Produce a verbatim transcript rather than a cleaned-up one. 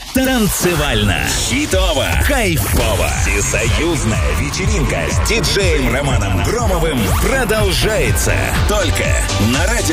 Танцевально, хитово, кайфово. Всесоюзная вечеринка с диджеем Романом Громовым продолжается только на радио